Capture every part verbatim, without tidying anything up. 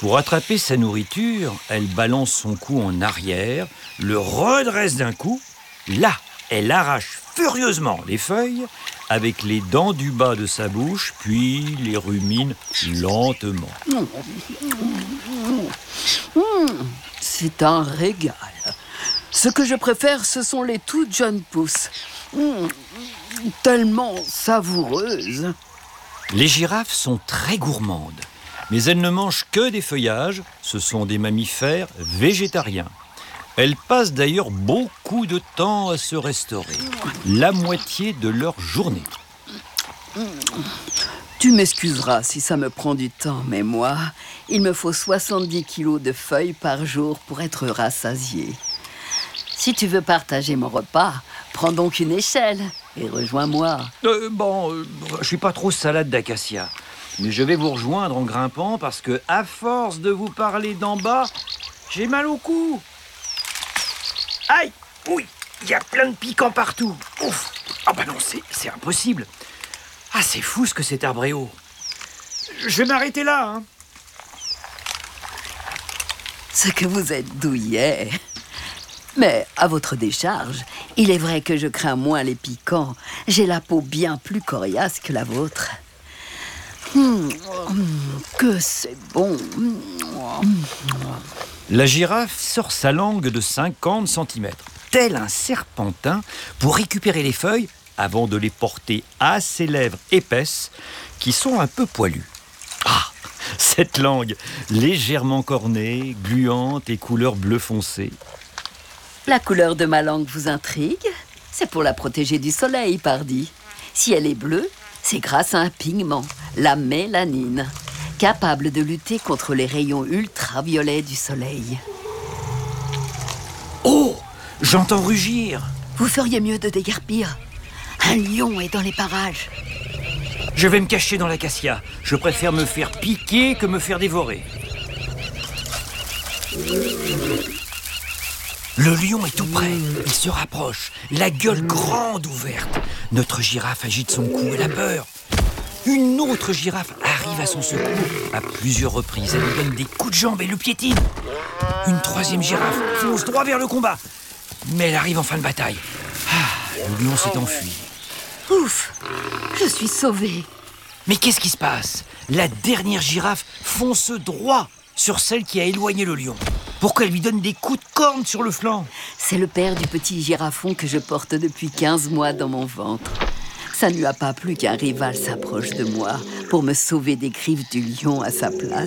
Pour attraper sa nourriture, elle balance son cou en arrière, le redresse d'un coup. Là, elle arrache furieusement les feuilles avec les dents du bas de sa bouche, puis les rumine lentement. C'est un régal. Ce que je préfère, ce sont les toutes jeunes pousses. Mmh, tellement savoureuses. Les girafes sont très gourmandes, mais elles ne mangent que des feuillages. Ce sont des mammifères végétariens. Elles passent d'ailleurs beaucoup de temps à se restaurer, la moitié de leur journée. Tu m'excuseras si ça me prend du temps, mais moi, il me faut soixante-dix kilos de feuilles par jour pour être rassasié. Si tu veux partager mon repas, prends donc une échelle et rejoins-moi. Euh, bon, euh, je suis pas trop salade d'acacia, mais je vais vous rejoindre en grimpant parce que, à force de vous parler d'en bas, j'ai mal au cou. Aïe! Oui, il y a plein de piquants partout. Ouf! Ah bah non, c'est, c'est impossible. Ah, c'est fou ce que cet arbre est haut. Je vais m'arrêter là, hein. Ce que vous êtes douillet. Mais à votre décharge, il est vrai que je crains moins les piquants. J'ai la peau bien plus coriace que la vôtre. Mmh, que c'est bon. La girafe sort sa langue de cinquante centimètres, tel un serpentin, pour récupérer les feuilles avant de les porter à ses lèvres épaisses qui sont un peu poilues. Ah, cette langue légèrement cornée, gluante et couleur bleu foncé. La couleur de ma langue vous intrigue? C'est pour la protéger du soleil, pardi. Si elle est bleue, c'est grâce à un pigment, la mélanine, capable de lutter contre les rayons ultraviolets du soleil. Oh, j'entends rugir. Vous feriez mieux de déguerpir. Un lion est dans les parages. Je vais me cacher dans l'acacia. Je préfère me faire piquer que me faire dévorer. Le lion est tout près. Il se rapproche, la gueule grande ouverte. Notre girafe agite son cou, elle a peur. Une autre girafe arrive à son secours. À plusieurs reprises, elle lui donne des coups de jambe et le piétine. Une troisième girafe fonce droit vers le combat. Mais elle arrive en fin de bataille. Ah, le lion s'est enfui. Ouf, je suis sauvée. Mais qu'est-ce qui se passe? La dernière girafe fonce droit sur celle qui a éloigné le lion. Pourquoi elle lui donne des coups de corne sur le flanc? C'est le père du petit girafon que je porte depuis quinze mois dans mon ventre. Ça ne lui a pas plu qu'un rival s'approche de moi pour me sauver des griffes du lion à sa place.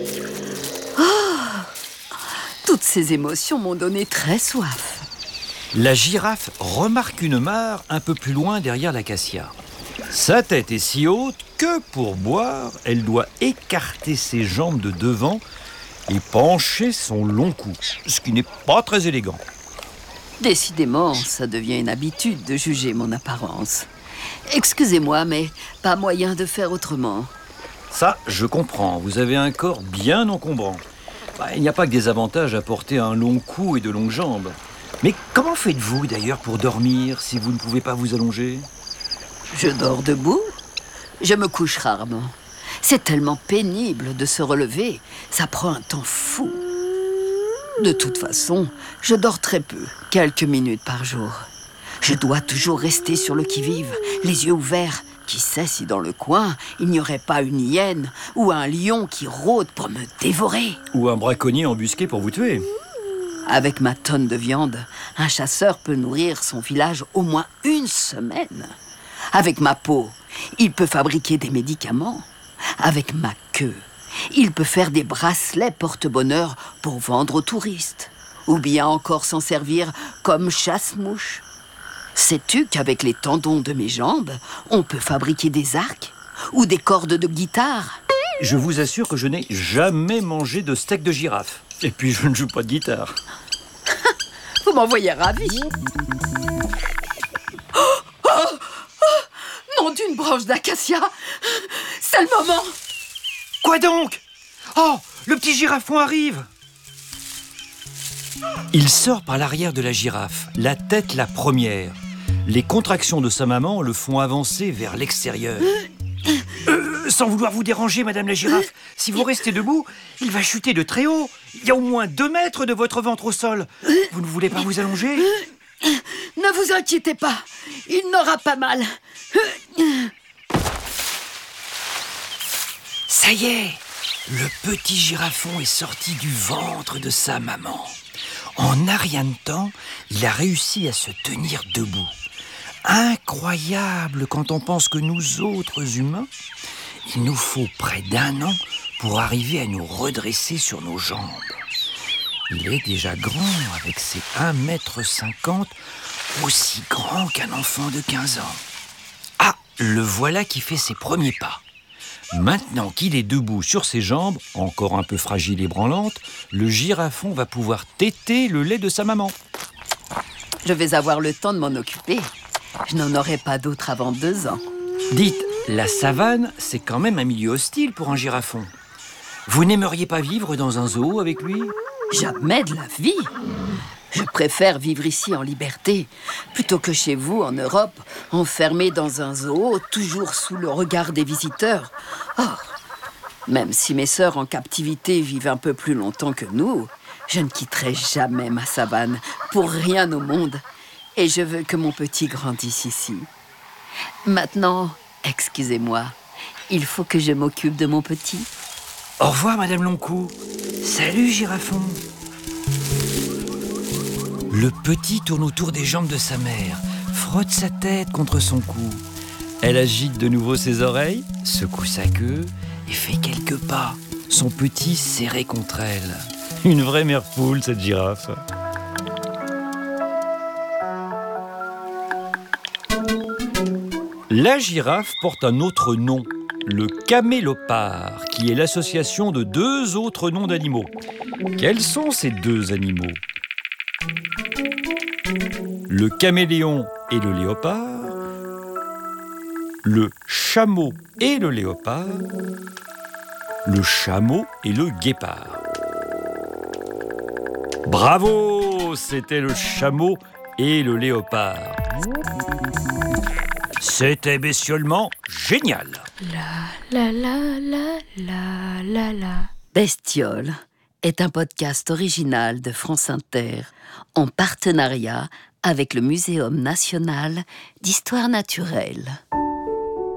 Oh, toutes ces émotions m'ont donné très soif. La girafe remarque une mare un peu plus loin derrière l'acacia. Sa tête est si haute que pour boire, elle doit écarter ses jambes de devant et pencher son long cou, ce qui n'est pas très élégant. Décidément, ça devient une habitude de juger mon apparence. Excusez-moi, mais pas moyen de faire autrement. Ça, je comprends. Vous avez un corps bien encombrant. Bah, il n'y a pas que des avantages à porter un long cou et de longues jambes. Mais comment faites-vous d'ailleurs pour dormir si vous ne pouvez pas vous allonger? Je dors debout. Je me couche rarement. C'est tellement pénible de se relever. Ça prend un temps fou. De toute façon, je dors très peu, quelques minutes par jour. Je dois toujours rester sur le qui-vive, les yeux ouverts. Qui sait si dans le coin, il n'y aurait pas une hyène ou un lion qui rôde pour me dévorer. Ou un braconnier embusqué pour vous tuer. Avec ma tonne de viande, un chasseur peut nourrir son village au moins une semaine. Avec ma peau, il peut fabriquer des médicaments. Avec ma queue, il peut faire des bracelets porte-bonheur pour vendre aux touristes. Ou bien encore s'en servir comme chasse-mouche. Sais-tu qu'avec les tendons de mes jambes, on peut fabriquer des arcs ou des cordes de guitare? Je vous assure que je n'ai jamais mangé de steak de girafe. Et puis je ne joue pas de guitare. Vous m'en voyez ravi. Oh, oh, oh, nom d'une branche d'acacia. C'est le moment. Quoi donc? Oh, le petit girafon arrive. Il sort par l'arrière de la girafe, la tête la première. Les contractions de sa maman le font avancer vers l'extérieur. Euh, sans vouloir vous déranger, Madame la girafe, si vous restez debout, il va chuter de très haut. Il y a au moins deux mètres de votre ventre au sol. Vous ne voulez pas vous allonger ? Ne vous inquiétez pas, il n'aura pas mal. Ça y est, le petit girafon est sorti du ventre de sa maman. En un rien de temps, il a réussi à se tenir debout. Incroyable quand on pense que nous autres humains, il nous faut près d'un an pour arriver à nous redresser sur nos jambes. Il est déjà grand avec ses un mètre cinquante, aussi grand qu'un enfant de quinze ans. Ah, le voilà qui fait ses premiers pas. Maintenant qu'il est debout sur ses jambes, encore un peu fragile et branlante, le girafon va pouvoir téter le lait de sa maman. Je vais avoir le temps de m'en occuper. Je n'en aurai pas d'autre avant deux ans. Dites, la savane, c'est quand même un milieu hostile pour un girafon. Vous n'aimeriez pas vivre dans un zoo avec lui ? Jamais de la vie. Je préfère vivre ici en liberté, plutôt que chez vous, en Europe, enfermé dans un zoo, toujours sous le regard des visiteurs. Oh, même si mes sœurs en captivité vivent un peu plus longtemps que nous, je ne quitterai jamais ma savane, pour rien au monde. Et je veux que mon petit grandisse ici. Maintenant, excusez-moi, il faut que je m'occupe de mon petit. Au revoir, Madame Longcou. Salut, girafon. Le petit tourne autour des jambes de sa mère, frotte sa tête contre son cou. Elle agite de nouveau ses oreilles, secoue sa queue et fait quelques pas, son petit serré contre elle. Une vraie mère poule, cette girafe. La girafe porte un autre nom, le camélopard, qui est l'association de deux autres noms d'animaux. Quels sont ces deux animaux ? Le caméléon et le léopard, le chameau et le léopard, le chameau et le guépard. Bravo, c'était le chameau et le léopard. C'était bestiolement génial. La la la la la la la. Bestiole est un podcast original de France Inter en partenariat avec le Muséum national d'histoire naturelle.